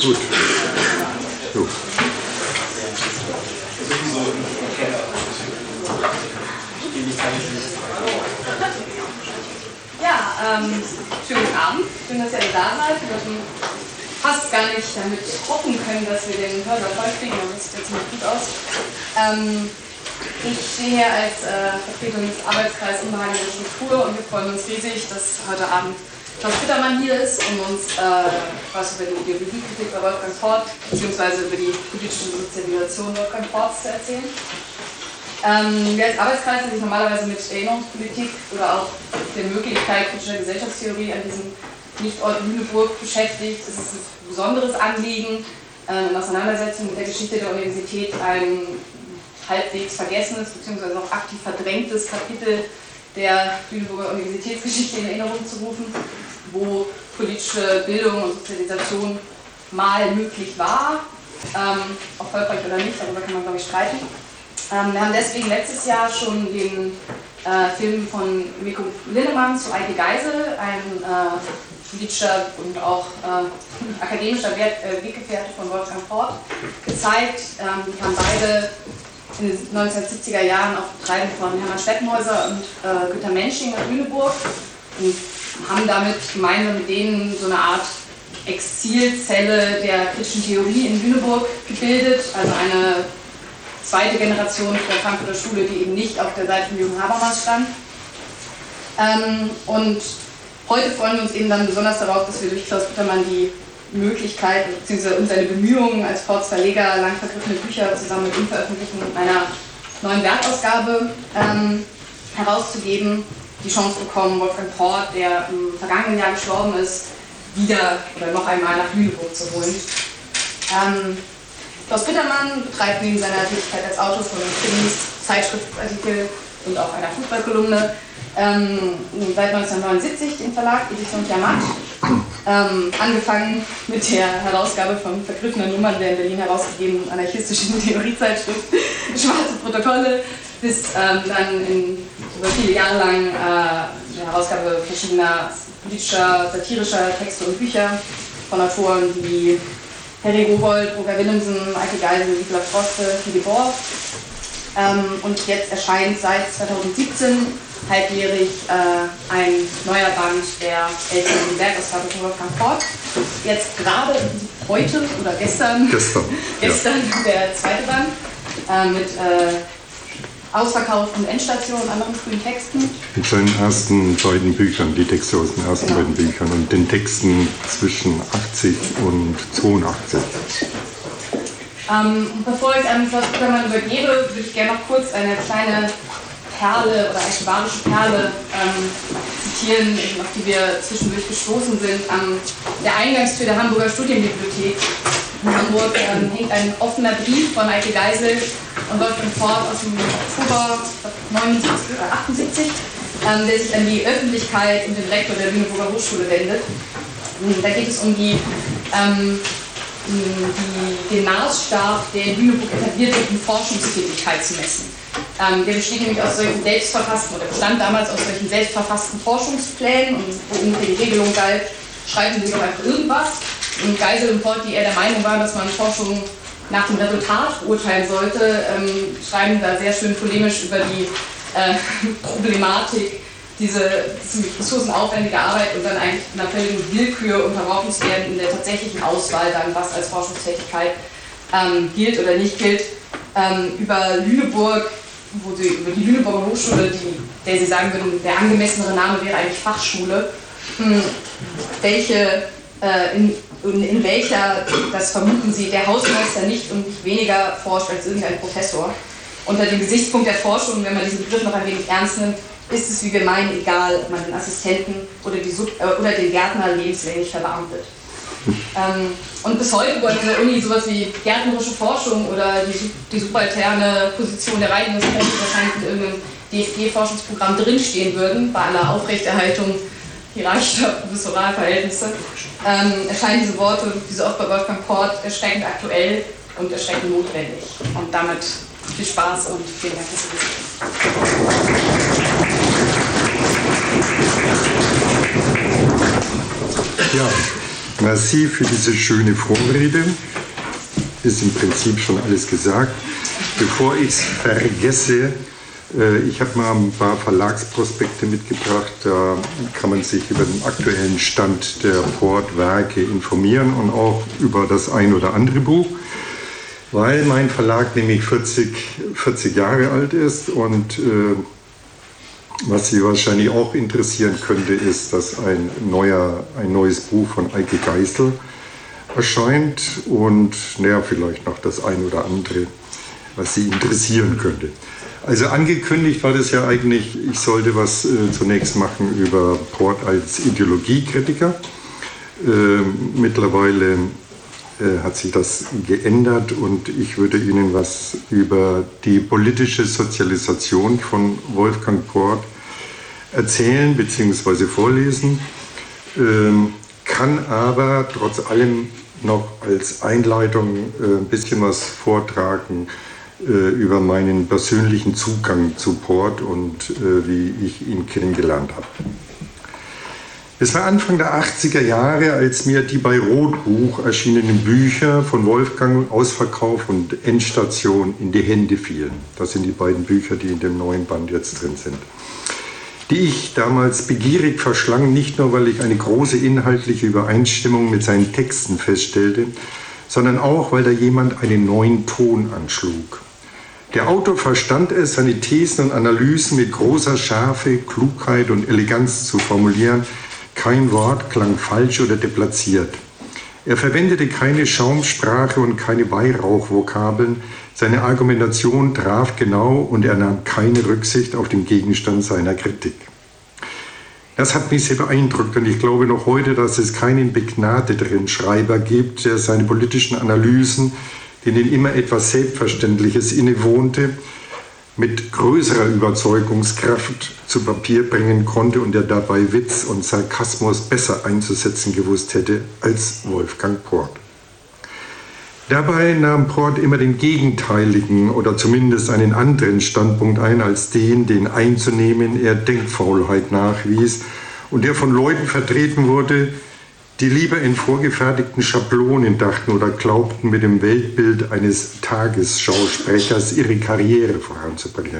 Gut. So. Ja, schönen Abend. Schön, dass ihr alle da seid. Wir hatten fast gar nicht damit hoffen können, dass wir den Hörsaal voll kriegen, aber das sieht jetzt ziemlich gut aus. Ich stehe hier als Vertretung des Arbeitskreises Unbehagliche Struktur und wir freuen uns riesig, dass heute Abend Klaus Bittermann hier ist, um uns was über die Ideologiekritik bei Wolfgang Fort bzw. über die politische Sozialisation Wolfgang Forts zu erzählen. Wir als Arbeitskreis sind sich normalerweise mit Erinnerungspolitik oder auch der Möglichkeit kritischer Gesellschaftstheorie an diesem Nichtort Lüneburg beschäftigt. Es ist ein besonderes Anliegen, in Auseinandersetzung mit der Geschichte der Universität ein halbwegs vergessenes bzw. auch aktiv verdrängtes Kapitel der Lüneburger Universitätsgeschichte in Erinnerung zu rufen, wo politische Bildung und Sozialisation mal möglich war, erfolgreich oder nicht, darüber kann man glaube ich streiten. Wir haben deswegen letztes Jahr schon den Film von Mirko Linnemann zu Eike Geisel, ein politischer und auch akademischer Weggefährte von Wolfgang Fort, gezeigt. Die haben beide in den 1970er Jahren auf Betreiben von Hermann Stettenhäuser und Günter Mensching in Lüneburg und haben damit gemeinsam mit denen so eine Art Exilzelle der kritischen Theorie in Lüneburg gebildet, also eine zweite Generation der Frankfurter Schule, die eben nicht auf der Seite von Jürgen Habermas stand. Und heute freuen wir uns eben dann besonders darauf, dass wir durch Klaus Bittermann die Möglichkeit bzw. und seine Bemühungen als Forts Verleger lang vergriffene Bücher zusammen mit ihm veröffentlichen und einer neuen Werkausgabe herauszugeben, die Chance bekommen, Wolfgang Fort, der im vergangenen Jahr gestorben ist, wieder oder noch einmal nach Lüneburg zu holen. Klaus Bittermann betreibt neben seiner Tätigkeit als Autor von Krimis, Zeitschriftartikel und auch einer Fußballkolumne seit 1979 den Verlag Edition Tiamat, angefangen mit der Herausgabe von vergriffenen Nummern der in Berlin herausgegebenen anarchistischen Theoriezeitschrift Schwarze Protokolle, bis dann über viele Jahre lang die Herausgabe verschiedener politischer, satirischer Texte und Bücher von Autoren wie Harry Rowohlt, Roger Willemsen, Eike Geisel, Wiglaf Droste, Philipp Borch. Und jetzt erscheint seit 2017 halbjährig ein neuer Band der älteren Werkausgabe von Wolfgang Fort. Jetzt gerade heute oder gestern der zweite Band mit Ausverkauf und Endstation und anderen frühen Texten. Mit seinen ersten beiden Büchern, die Texte aus den ersten beiden Büchern und den Texten zwischen 80 und 82. Bevor ich an Klaus Bittermann übergebe, würde ich gerne noch kurz eine kleine Perle oder archivarische Perle zitieren, auf die wir zwischendurch gestoßen sind. An der Eingangstür der Hamburger Studienbibliothek in Hamburg hängt ein offener Brief von Eike Geisel und Wolfgang Fort aus dem Oktober 79 oder 78, der sich an die Öffentlichkeit und den Rektor der Lüneburger Hochschule wendet. Da geht es um den Maßstab, der in Lüneburg etabliert wird, um Forschungstätigkeit zu messen. Der besteht nämlich aus solchen selbstverfassten, oder bestand damals aus solchen selbstverfassten Forschungsplänen, und wo ungefähr die Regelung galt, schreiben Sie doch einfach irgendwas. Und Geisel und Fort, die eher der Meinung waren, dass man Forschung nach dem Resultat beurteilen sollte, schreiben da sehr schön polemisch über die Problematik, diese ressourcenaufwendige Arbeit und dann eigentlich in einer völligen Willkür unterworfen zu werden in der tatsächlichen Auswahl dann, was als Forschungstätigkeit gilt oder nicht gilt. Über Lüneburg, wo sie über die Lüneburger Hochschule, der sie sagen würden, der angemessenere Name wäre eigentlich Fachschule, in welcher, das vermuten sie, der Hausmeister nicht und nicht weniger forscht als irgendein Professor. Unter dem Gesichtspunkt der Forschung, wenn man diesen Begriff noch ein wenig ernst nimmt, ist es, wie wir meinen, egal, ob man den Assistenten oder den Gärtner lebenslänglich verbeamtet. Und bis heute, wo an dieser Uni sowas wie gärtnerische Forschung oder die subalterne Position der Reinigungskraft wahrscheinlich in irgendeinem DFG-Forschungsprogramm drinstehen würden, bei aller Aufrechterhaltung hierarchischer Professoralverhältnisse, erscheinen diese Worte, wie so oft bei Wolfgang Fort, erschreckend aktuell und erschreckend notwendig. Und damit viel Spaß und vielen Dank, dass Sie Ja, merci für diese schöne Vorrede. Ist im Prinzip schon alles gesagt. Bevor ich es vergesse, ich habe mal ein paar Verlagsprospekte mitgebracht. Da kann man sich über den aktuellen Stand der Port-Werke informieren und auch über das ein oder andere Buch, weil mein Verlag nämlich 40 Jahre alt ist und was Sie wahrscheinlich auch interessieren könnte, ist, dass ein neues Buch von Eike Geisel erscheint und vielleicht noch das ein oder andere, was Sie interessieren könnte. Also angekündigt war das ja eigentlich, ich sollte was zunächst machen über Port als Ideologiekritiker. Mittlerweile hat sich das geändert und ich würde Ihnen was über die politische Sozialisation von Wolfgang Port erzählen bzw. vorlesen, kann aber trotz allem noch als Einleitung ein bisschen was vortragen über meinen persönlichen Zugang zu Port und wie ich ihn kennengelernt habe. Es war Anfang der 80er Jahre, als mir die bei Rotbuch erschienenen Bücher von Wolfgang Ausverkauf und Endstation in die Hände fielen. Das sind die beiden Bücher, die in dem neuen Band jetzt drin sind. Die ich damals begierig verschlang, nicht nur, weil ich eine große inhaltliche Übereinstimmung mit seinen Texten feststellte, sondern auch, weil da jemand einen neuen Ton anschlug. Der Autor verstand es, seine Thesen und Analysen mit großer Schärfe, Klugheit und Eleganz zu formulieren. Kein Wort klang falsch oder deplatziert. Er verwendete keine Schaumsprache und keine Weihrauchvokabeln. Seine Argumentation traf genau und er nahm keine Rücksicht auf den Gegenstand seiner Kritik. Das hat mich sehr beeindruckt und ich glaube noch heute, dass es keinen begnadeteren Schreiber gibt, der seine politischen Analysen, denen immer etwas Selbstverständliches innewohnte, mit größerer Überzeugungskraft zu Papier bringen konnte und der dabei Witz und Sarkasmus besser einzusetzen gewusst hätte als Wolfgang Port. Dabei nahm Port immer den gegenteiligen oder zumindest einen anderen Standpunkt ein als den einzunehmen er Denkfaulheit nachwies und der von Leuten vertreten wurde, die lieber in vorgefertigten Schablonen dachten oder glaubten, mit dem Weltbild eines Tagesschausprechers ihre Karriere voranzubringen.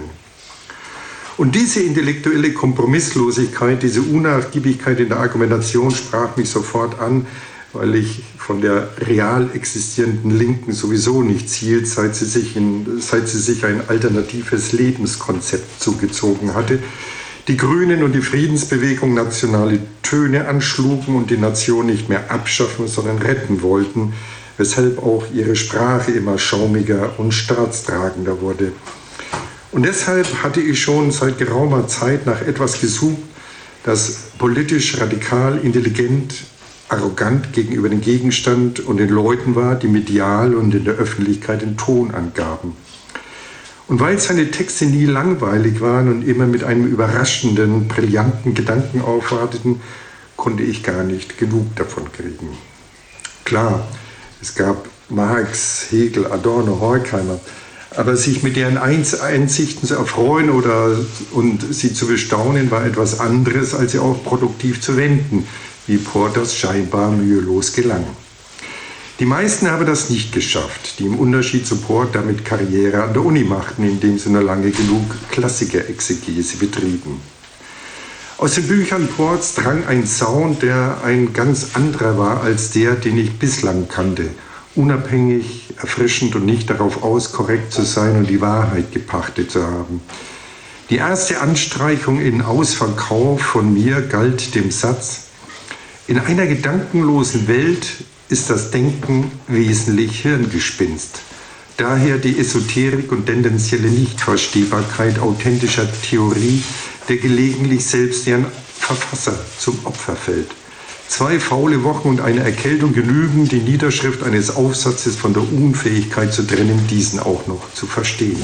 Und diese intellektuelle Kompromisslosigkeit, diese Unnachgiebigkeit in der Argumentation sprach mich sofort an, weil ich von der real existierenden Linken sowieso nichts hielt, seit sie sich ein alternatives Lebenskonzept zugezogen hatte. Die Grünen und die Friedensbewegung nationale Töne anschlugen und die Nation nicht mehr abschaffen, sondern retten wollten, weshalb auch ihre Sprache immer schaumiger und staatstragender wurde. Und deshalb hatte ich schon seit geraumer Zeit nach etwas gesucht, das politisch radikal, intelligent, arrogant gegenüber dem Gegenstand und den Leuten war, die medial und in der Öffentlichkeit den Ton angaben. Und weil seine Texte nie langweilig waren und immer mit einem überraschenden, brillanten Gedanken aufwarteten, konnte ich gar nicht genug davon kriegen. Klar, es gab Marx, Hegel, Adorno, Horkheimer, aber sich mit deren Einsichten zu erfreuen und sie zu bestaunen, war etwas anderes, als sie auch produktiv zu wenden, wie Porters scheinbar mühelos gelang. Die meisten haben das nicht geschafft, die im Unterschied zu Port damit Karriere an der Uni machten, indem sie nur lange genug Klassikerexegese betrieben. Aus den Büchern Ports drang ein Sound, der ein ganz anderer war als der, den ich bislang kannte. Unabhängig, erfrischend und nicht darauf aus, korrekt zu sein und die Wahrheit gepachtet zu haben. Die erste Anstreichung in Ausverkauf von mir galt dem Satz: In einer gedankenlosen Welt ist das Denken wesentlich Hirngespinst. Daher die Esoterik und tendenzielle Nichtverstehbarkeit authentischer Theorie, der gelegentlich selbst deren Verfasser zum Opfer fällt. 2 faule Wochen und eine Erkältung genügen, die Niederschrift eines Aufsatzes von der Unfähigkeit zu trennen, diesen auch noch zu verstehen.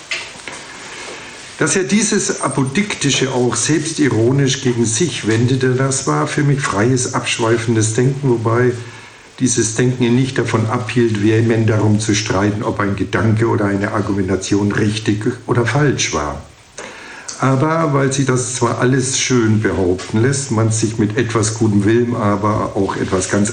Dass er dieses Apodiktische auch selbstironisch gegen sich wendete, das war für mich freies, abschweifendes Denken, wobei dieses Denken ihn nicht davon abhielt, vehement darum zu streiten, ob ein Gedanke oder eine Argumentation richtig oder falsch war. Aber weil sich das zwar alles schön behaupten lässt, man sich mit etwas gutem Willen aber auch ganz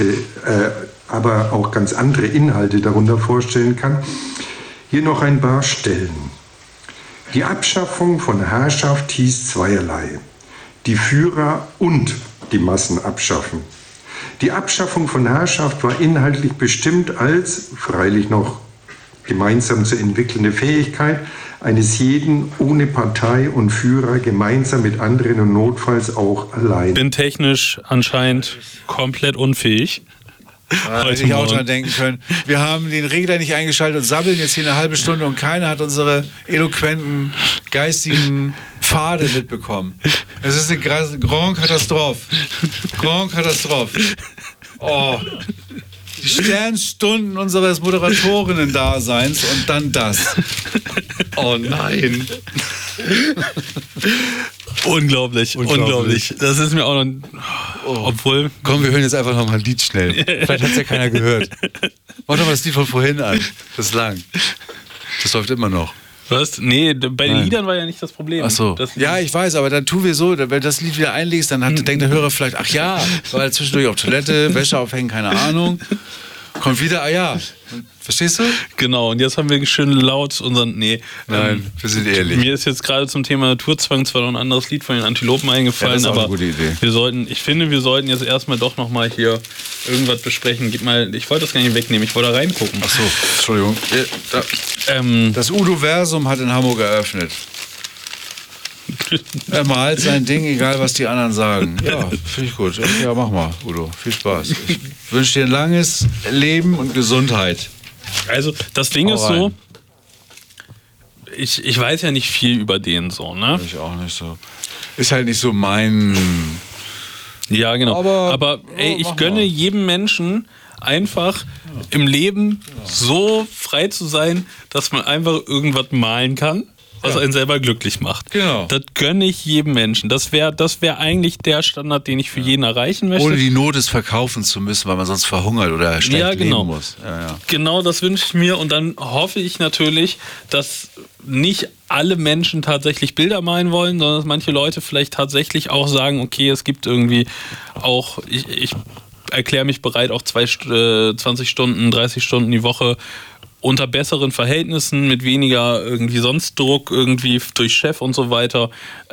andere Inhalte darunter vorstellen kann, hier noch ein paar Stellen. Die Abschaffung von Herrschaft hieß zweierlei: die Führer und die Massen abschaffen. Die Abschaffung von Herrschaft war inhaltlich bestimmt als, freilich noch gemeinsam zu entwickelnde Fähigkeit eines jeden ohne Partei und Führer gemeinsam mit anderen und notfalls auch allein. Bin technisch anscheinend komplett unfähig. Hätte ich auch dran denken können. Wir haben den Regler nicht eingeschaltet und sabbeln jetzt hier eine halbe Stunde und keiner hat unsere eloquenten, geistigen Pfade mitbekommen. Es ist eine Grand Katastrophe. Grand Katastrophe. Oh. Die Sternstunden unseres Moderatorinnen-Daseins und dann das. Oh nein. Unglaublich. Das ist mir auch noch... Obwohl... Komm, wir hören jetzt einfach noch mal ein Lied schnell. Vielleicht hat es ja keiner gehört. Mach doch mal das Lied von vorhin an. Das ist lang. Das läuft immer noch. Was? Nee, bei den Liedern war ja nicht das Problem. Ach so. Ja, ich weiß, aber dann tun wir so, wenn du das Lied wieder einlegst, dann denkt der Hörer vielleicht, ach ja, war zwischendurch auf Toilette, Wäsche aufhängen, keine Ahnung. Kommt wieder, ah ja. Verstehst du? Genau, und jetzt haben wir schön laut unseren... Nee. Nein, wir sind ehrlich. Mir ist jetzt gerade zum Thema Naturzwang zwar noch ein anderes Lied von den Antilopen eingefallen, das ist auch aber eine gute Idee. wir sollten jetzt erstmal doch nochmal hier irgendwas besprechen. Gib mal, ich wollte das gar nicht wegnehmen, ich wollte da reingucken. Ach so, Entschuldigung. Das Udo-Versum hat in Hamburg eröffnet. Er malt sein Ding, egal was die anderen sagen. Ja, finde ich gut. Ja, mach mal, Udo. Viel Spaß. Ich wünsche dir ein langes Leben und Gesundheit. Also, das Ding ist so, ich weiß ja nicht viel über den so, ne? Ich auch nicht so. Ist halt nicht so mein... Ja, genau. Aber ey, ich gönne jedem Menschen einfach im Leben so frei zu sein, dass man einfach irgendwas malen kann, was einen selber glücklich macht. Genau. Das gönne ich jedem Menschen. Das wär eigentlich der Standard, den ich für jeden erreichen möchte. Ohne die Not des verkaufen zu müssen, weil man sonst verhungert oder schlecht leben muss. Ja. Genau, das wünsche ich mir. Und dann hoffe ich natürlich, dass nicht alle Menschen tatsächlich Bilder malen wollen, sondern dass manche Leute vielleicht tatsächlich auch sagen, okay, es gibt irgendwie auch, ich erkläre mich bereit, auch 20 Stunden, 30 Stunden die Woche unter besseren Verhältnissen, mit weniger irgendwie sonst Druck, irgendwie durch Chef und so weiter,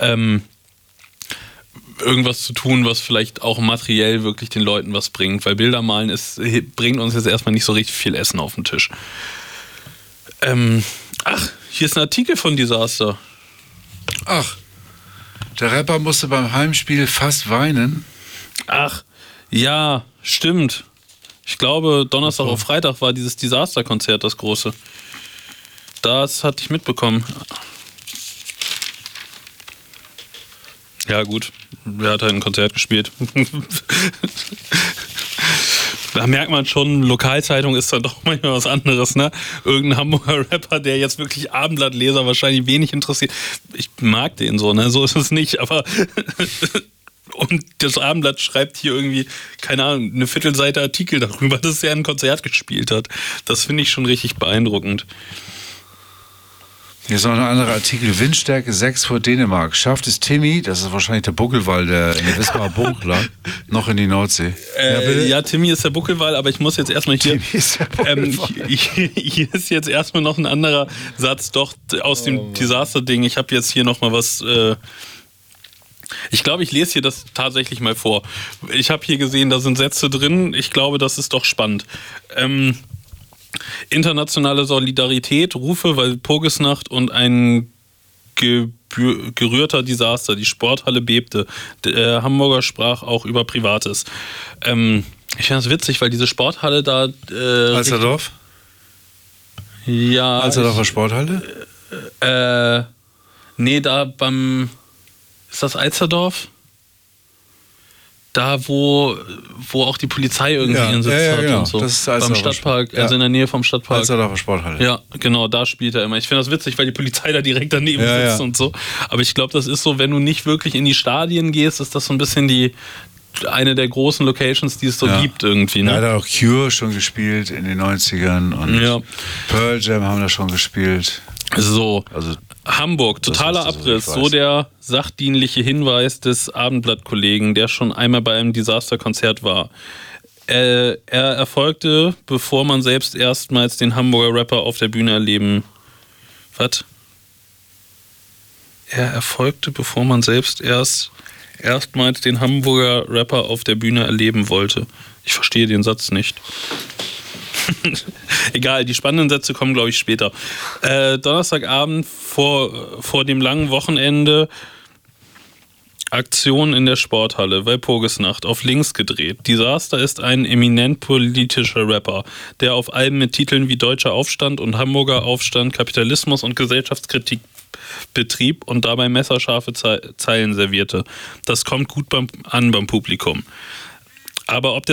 irgendwas zu tun, was vielleicht auch materiell wirklich den Leuten was bringt. Weil Bilder malen bringt uns jetzt erstmal nicht so richtig viel Essen auf den Tisch. Hier ist ein Artikel von Disaster. Ach, der Rapper musste beim Heimspiel fast weinen. Ach, ja, stimmt. Ich glaube, Donnerstag auf Freitag war dieses Disaster-Konzert, das große. Das hatte ich mitbekommen. Ja, gut. Wer hat halt ein Konzert gespielt? Da merkt man schon, Lokalzeitung ist dann doch manchmal was anderes, ne? Irgendein Hamburger Rapper, der jetzt wirklich Abendblattleser wahrscheinlich wenig interessiert. Ich mag den so, ne? So ist es nicht, aber... Und das Abendblatt schreibt hier irgendwie, keine Ahnung, eine Viertelseite Artikel darüber, dass er ein Konzert gespielt hat. Das finde ich schon richtig beeindruckend. Hier ist noch ein anderer Artikel. Windstärke 6 vor Dänemark. Schafft es Timmy, das ist wahrscheinlich der Buckelwal, der in der Wismarer Bunkler, noch in die Nordsee. Ja, Timmy ist der Buckelwal, aber ich muss jetzt erstmal hier... Hier ist jetzt erstmal noch ein anderer Satz doch aus dem Disaster-Ding. Ich habe jetzt hier nochmal was... Ich glaube, ich lese hier das tatsächlich mal vor. Ich habe hier gesehen, da sind Sätze drin. Ich glaube, das ist doch spannend. Internationale Solidarität, Rufe, weil Pogesnacht und ein gerührter Desaster. Die Sporthalle bebte. Der Hamburger sprach auch über Privates. Ich finde das witzig, weil diese Sporthalle da... Alsterdorf? Ja. Alsterdorfer Sporthalle? Nee, da beim... Ist das Alsterdorf? Da, wo auch die Polizei irgendwie ihren Sitz hat genau. und so. Das ist beim Stadtpark, also in der Nähe vom Stadtpark. Alsterdorfer Sporthalle. Ja, genau, da spielt er immer. Ich finde das witzig, weil die Polizei da direkt daneben sitzt und so. Aber ich glaube, das ist so, wenn du nicht wirklich in die Stadien gehst, ist das so ein bisschen eine der großen Locations, die es so gibt irgendwie. Ne? Ja, da hat auch Cure schon gespielt in den 90ern und Pearl Jam haben da schon gespielt. So. Also Hamburg, totaler Abriss, so der sachdienliche Hinweis des Abendblatt-Kollegen, der schon einmal bei einem Disaster-Konzert war. Er erfolgte, bevor man selbst erstmals den Hamburger Rapper auf der Bühne erleben... Was? Er erfolgte, bevor man selbst erstmals den Hamburger Rapper auf der Bühne erleben wollte. Ich verstehe den Satz nicht. Egal, die spannenden Sätze kommen, glaube ich, später. Donnerstagabend vor dem langen Wochenende Aktion in der Sporthalle, Walpurgisnacht, auf links gedreht. Disaster ist ein eminent politischer Rapper, der auf Alben mit Titeln wie Deutscher Aufstand und Hamburger Aufstand, Kapitalismus und Gesellschaftskritik betrieb und dabei messerscharfe Zeilen servierte. Das kommt gut an beim Publikum. Aber ob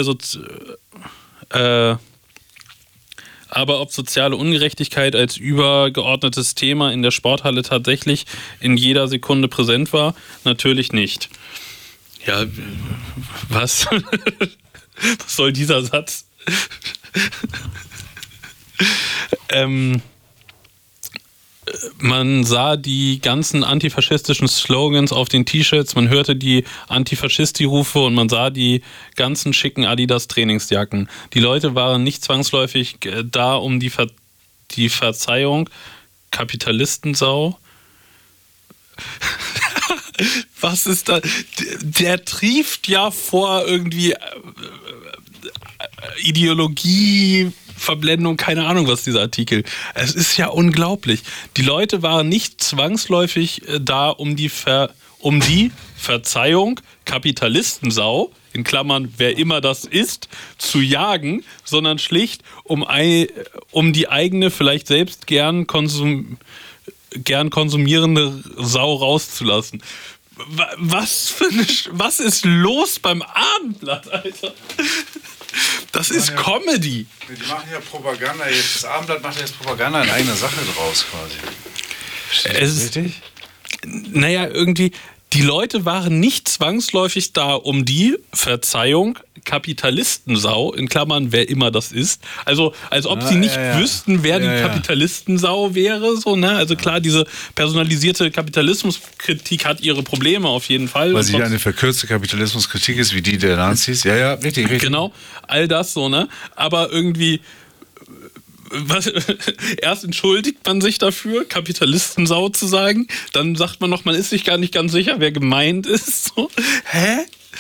soziale Ungerechtigkeit als übergeordnetes Thema in der Sporthalle tatsächlich in jeder Sekunde präsent war? Natürlich nicht. Ja, was? Was soll dieser Satz? Man sah die ganzen antifaschistischen Slogans auf den T-Shirts, man hörte die Antifaschisti-Rufe und man sah die ganzen schicken Adidas-Trainingsjacken. Die Leute waren nicht zwangsläufig da, um die Verzeihung, Kapitalistensau. Was ist da? Der trieft ja vor irgendwie Ideologie, Verblendung, keine Ahnung, was dieser Artikel. Es ist ja unglaublich. Die Leute waren nicht zwangsläufig da, um die Verzeihung, Kapitalistensau, in Klammern, wer immer das ist, zu jagen, sondern schlicht, um die eigene, vielleicht selbst gern konsumierende Sau rauszulassen. Was ist los beim Abendblatt, Alter? Das ist Comedy. Die machen ja Propaganda jetzt. Das Abendblatt macht jetzt Propaganda in eigener Sache draus quasi. Richtig? Naja, irgendwie, die Leute waren nicht zwangsläufig da, um die Verzeihung, Kapitalistensau, in Klammern, wer immer das ist. Also, als ob sie nicht wüssten, wer die Kapitalistensau wäre. So, ne? Also klar, diese personalisierte Kapitalismuskritik hat ihre Probleme auf jeden Fall. Weil sie eine verkürzte Kapitalismuskritik ist, wie die der Nazis. Ja, richtig. Genau, all das so, ne? Aber irgendwie... Erst entschuldigt man sich dafür, Kapitalistensau zu sagen, dann sagt man noch, man ist sich gar nicht ganz sicher, wer gemeint ist. So. Hä?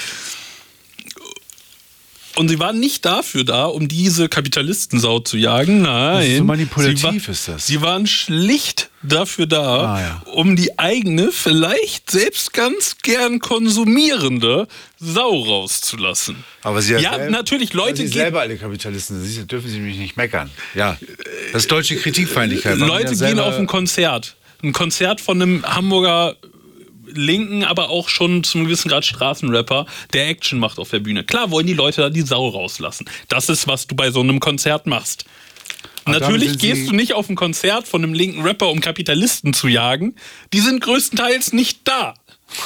Und sie waren nicht dafür da, um diese Kapitalistensau zu jagen. Nein. So manipulativ ist das. Sie waren schlicht dafür da, um die eigene, vielleicht selbst ganz gern konsumierende Sau rauszulassen. Aber sie natürlich, Leute, Sie selber alle Kapitalisten sind, dürfen Sie mich nicht meckern. Ja, das ist deutsche Kritikfeindlichkeit. Leute gehen auf ein Konzert von einem Hamburger linken, aber auch schon zum gewissen Grad Straßenrapper, der Action macht auf der Bühne. Klar wollen die Leute da die Sau rauslassen. Das ist, was du bei so einem Konzert machst. Natürlich gehst du nicht auf ein Konzert von einem linken Rapper, um Kapitalisten zu jagen. Die sind größtenteils nicht da.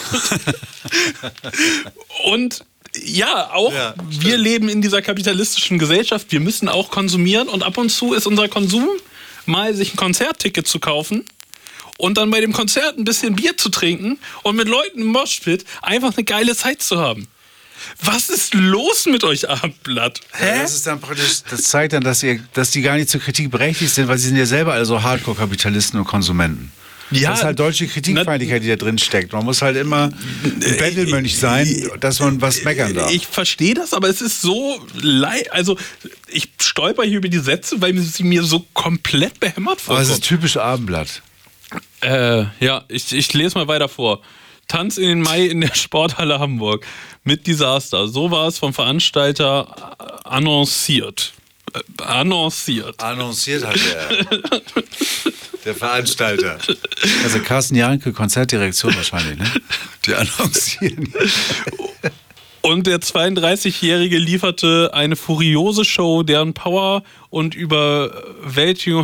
Und wir leben in dieser kapitalistischen Gesellschaft. Wir müssen auch konsumieren und ab und zu ist unser Konsum, mal sich ein Konzertticket zu kaufen und dann bei dem Konzert ein bisschen Bier zu trinken und mit Leuten im Moshpit einfach eine geile Zeit zu haben. Was ist los mit euch, Abendblatt? Hä? Das ist dann praktisch, das zeigt dann, dass die gar nicht zur Kritik berechtigt sind, weil sie sind ja selber also Hardcore-Kapitalisten und Konsumenten. Ja, das ist halt deutsche Kritikfeindlichkeit, die da drin steckt. Man muss halt immer ein Bettelmönch sein, dass man was meckern darf. Ich verstehe das, aber es ist so also ich stolper hier über die Sätze, weil sie mir so komplett behämmert vorkommen. Aber es ist typisch Abendblatt. Ich lese mal weiter vor. Tanz in den Mai in der Sporthalle Hamburg mit Disaster. So war es vom Veranstalter annonciert. Annonciert hat der Veranstalter. Also Carsten Janke, Konzertdirektion wahrscheinlich, ne? Die annoncieren. Und der 32-Jährige lieferte eine furiose Show, deren Power und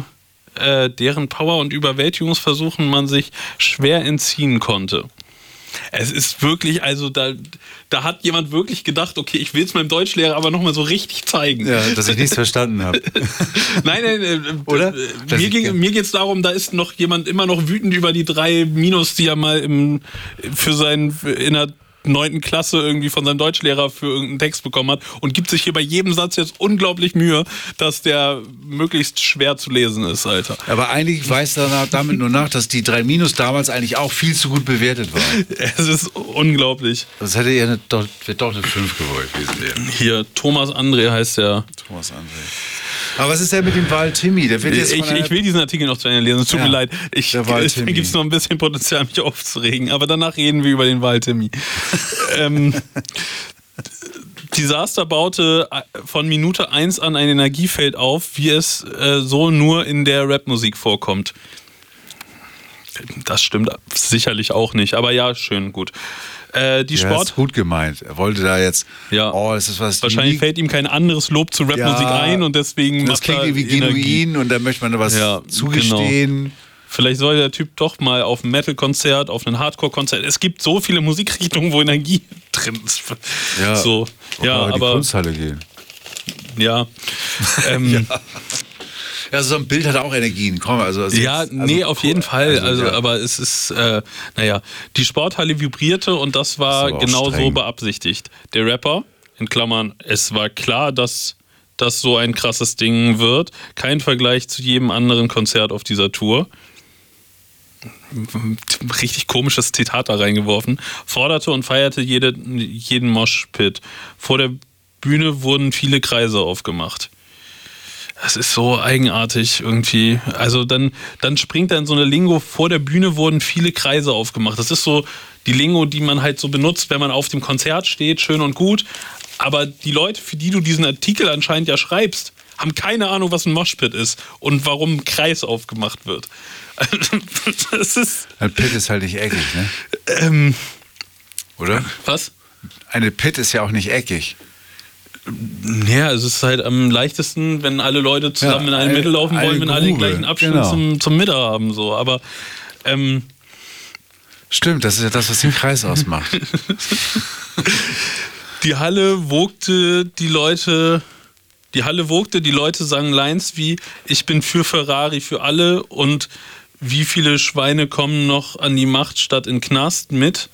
Überwältigungsversuchen man sich schwer entziehen konnte. Es ist wirklich, also da hat jemand wirklich gedacht, okay, ich will es meinem Deutschlehrer aber nochmal so richtig zeigen. Ja, dass ich nichts verstanden habe. Nein, oder? Mir geht es darum, da ist noch jemand immer noch wütend über die 3 Minus, die er mal in der 9. Klasse irgendwie von seinem Deutschlehrer für irgendeinen Text bekommen hat und gibt sich hier bei jedem Satz jetzt unglaublich Mühe, dass der möglichst schwer zu lesen ist, Alter. Aber eigentlich weist er damit nur nach, dass die 3 Minus damals eigentlich auch viel zu gut bewertet waren. Es ist unglaublich. Das hätte er doch eine 5 gewollt gewesen. Hier, Thomas André heißt der. Thomas André. Aber was ist denn mit dem Wal Timmy? Der wird jetzt ich will diesen Artikel noch zu Ende lesen, es tut mir leid. Es gibt noch ein bisschen Potenzial, mich aufzuregen, aber danach reden wir über den Wal Timmy. Disaster baute von Minute 1 an ein Energiefeld auf, wie es so nur in der Rapmusik vorkommt. Das stimmt sicherlich auch nicht, aber ja, schön, gut. Die Sport ist gut gemeint. Er wollte da jetzt. Ja. Das ist was. Wahrscheinlich fällt ihm kein anderes Lob zu Rapmusik ein und deswegen das klingt irgendwie genuin und da möchte man was zugestehen. Genau. Vielleicht soll der Typ doch mal auf ein Metal-Konzert, auf ein Hardcore-Konzert. Es gibt so viele Musikrichtungen, wo Energie drin ist. Ja. So. Ja, aber in die Kunsthalle gehen. Ja. Ja, so ein Bild hat auch Energien. Komm, auf jeden Fall. Aber es ist, die Sporthalle vibrierte und das war genau so beabsichtigt. Der Rapper, in Klammern, es war klar, dass das so ein krasses Ding wird. Kein Vergleich zu jedem anderen Konzert auf dieser Tour. Richtig komisches Zitat da reingeworfen. Forderte und feierte jeden Moshpit. Vor der Bühne wurden viele Kreise aufgemacht. Das ist so eigenartig irgendwie. Also dann springt er in so eine Lingo, vor der Bühne wurden viele Kreise aufgemacht. Das ist so die Lingo, die man halt so benutzt, wenn man auf dem Konzert steht, schön und gut. Aber die Leute, für die du diesen Artikel anscheinend ja schreibst, haben keine Ahnung, was ein Moshpit ist und warum ein Kreis aufgemacht wird. Das ist ein Pit ist halt nicht eckig, ne? Oder? Was? Eine Pit ist ja auch nicht eckig. Ja, es ist halt am leichtesten, wenn alle Leute zusammen in eine Mitte laufen wollen, wenn alle den gleichen Abstand zum Mitte haben. So. Aber stimmt, das ist ja das, was den Kreis ausmacht. Die Halle wogte, die Leute sangen Lines wie "Ich bin für Ferrari für alle" und "Wie viele Schweine kommen noch an die Macht statt in Knast" mit.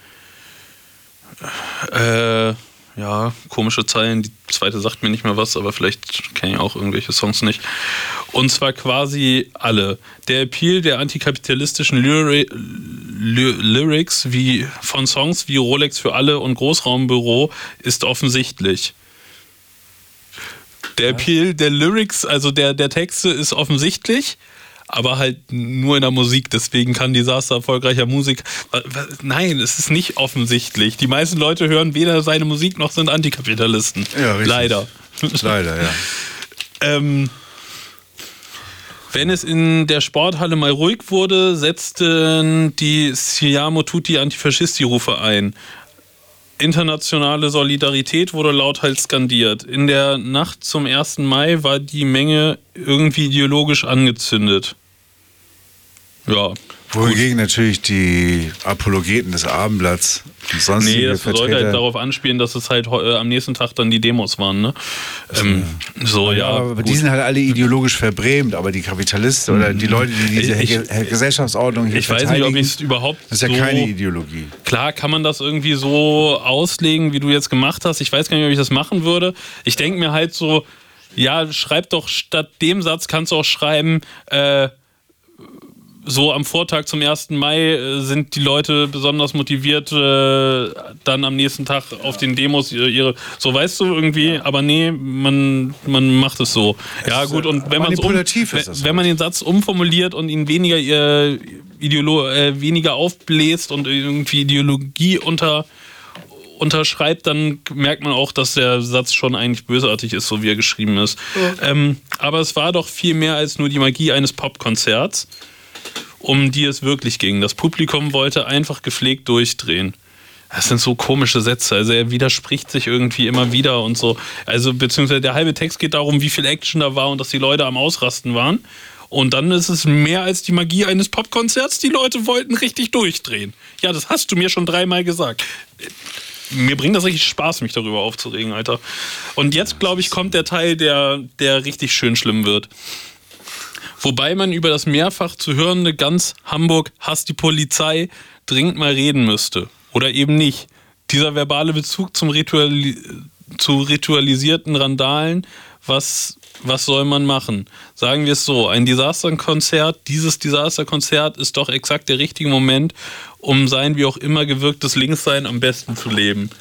Komische Zeilen. Die zweite sagt mir nicht mehr was, aber vielleicht kenne ich auch irgendwelche Songs nicht. Und zwar quasi alle. Der Appeal der antikapitalistischen Lyrics von Songs wie Rolex für alle und Großraumbüro ist offensichtlich. Der Appeal der Lyrics, also der Texte, ist offensichtlich, aber halt nur in der Musik. Deswegen kann Disaster erfolgreicher Musik... Nein, es ist nicht offensichtlich. Die meisten Leute hören weder seine Musik noch sind Antikapitalisten. Ja, richtig. Leider. Leider, ja. Wenn es in der Sporthalle mal ruhig wurde, setzten die Siamo Tutti Antifascisti-Rufe ein. Internationale Solidarität wurde lauthals skandiert. In der Nacht zum 1. Mai war die Menge irgendwie ideologisch angezündet. Ja. Wohingegen natürlich die Apologeten des Abendblatts und sonstige das sollte halt darauf anspielen, dass es halt am nächsten Tag dann die Demos waren, ne? Aber die sind halt alle ideologisch verbrämt, aber die Kapitalisten oder die Leute, die diese Gesellschaftsordnung hier verteidigen, ich weiß nicht, ob ich es überhaupt das ist ja keine Ideologie. Klar kann man das irgendwie so auslegen, wie du jetzt gemacht hast. Ich weiß gar nicht, ob ich das machen würde. Ich denke mir halt so, ja, schreib doch statt dem Satz, kannst du auch schreiben, so am Vortag zum 1. Mai sind die Leute besonders motiviert, dann am nächsten Tag auf den Demos ihre, so weißt du irgendwie, aber nee, man macht es so. Ja gut, und wenn man den Satz umformuliert und ihn weniger aufbläst und irgendwie Ideologie unterschreibt, dann merkt man auch, dass der Satz schon eigentlich bösartig ist, so wie er geschrieben ist. Ja. Aber es war doch viel mehr als nur die Magie eines Popkonzerts, um die es wirklich ging. Das Publikum wollte einfach gepflegt durchdrehen. Das sind so komische Sätze. Also er widerspricht sich irgendwie immer wieder und so. Also beziehungsweise der halbe Text geht darum, wie viel Action da war und dass die Leute am Ausrasten waren. Und dann ist es mehr als die Magie eines Popkonzerts. Die Leute wollten richtig durchdrehen. Ja, das hast du mir schon 3-mal gesagt. Mir bringt das richtig Spaß, mich darüber aufzuregen, Alter. Und jetzt, glaube ich, kommt der Teil, der richtig schön schlimm wird. Wobei man über das mehrfach zu hörende ganz Hamburg hasst die Polizei dringend mal reden müsste. Oder eben nicht. Dieser verbale Bezug zu ritualisierten Randalen, was soll man machen? Sagen wir es so, dieses Desasterkonzert ist doch exakt der richtige Moment, um sein wie auch immer gewirktes Linkssein am besten zu leben.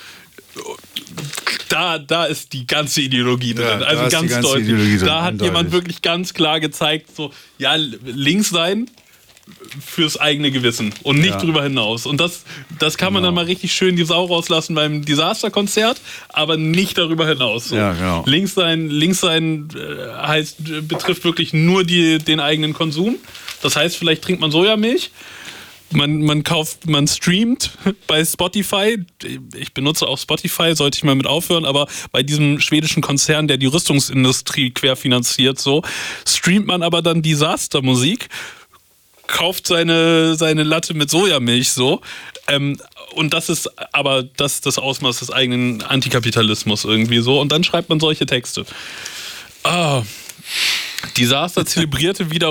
Da ist die ganze Ideologie drin. Ja, also ganz deutlich. Da hat eindeutig. jemand wirklich ganz klar gezeigt, so, ja, links sein fürs eigene Gewissen und nicht drüber hinaus. Und das kann man dann mal richtig schön die Sau rauslassen beim Desasterkonzert, aber nicht darüber hinaus. So. Ja, genau. Links sein betrifft wirklich nur den eigenen Konsum. Das heißt, vielleicht trinkt man Sojamilch. Man streamt bei Spotify. Ich benutze auch Spotify, sollte ich mal mit aufhören, aber bei diesem schwedischen Konzern, der die Rüstungsindustrie querfinanziert, so, streamt man aber dann Desastermusik, kauft seine Latte mit Sojamilch, so. Und das ist aber das Ausmaß des eigenen Antikapitalismus irgendwie so. Und dann schreibt man solche Texte. Desaster zelebrierte wieder